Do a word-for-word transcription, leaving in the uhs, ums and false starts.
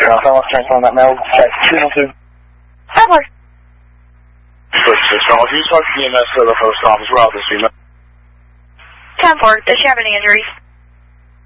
Uh, someone's strength on that mail. Check. two one two. That works. Switch six, Ronald. Can you talk to E M S to the post office? We're out this week. ten four. Does she have any injuries?